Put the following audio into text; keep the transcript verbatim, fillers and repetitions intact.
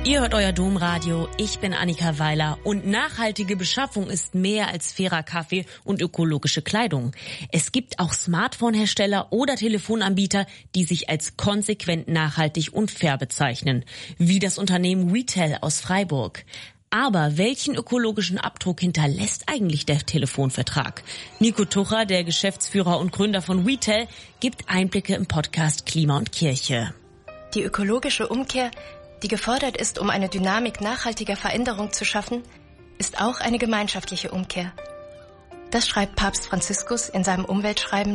Ihr hört euer Domradio, ich bin Annika Weiler und nachhaltige Beschaffung ist mehr als fairer Kaffee und ökologische Kleidung. Es gibt auch Smartphone-Hersteller oder Telefonanbieter, die sich als konsequent nachhaltig und fair bezeichnen, wie das Unternehmen Retail aus Freiburg. Aber welchen ökologischen Abdruck hinterlässt eigentlich der Telefonvertrag? Nico Tucher, der Geschäftsführer und Gründer von Retail, gibt Einblicke im Podcast Klima und Kirche. Die ökologische Umkehr, die gefordert ist, um eine Dynamik nachhaltiger Veränderung zu schaffen, ist auch eine gemeinschaftliche Umkehr. Das schreibt Papst Franziskus in seinem Umweltschreiben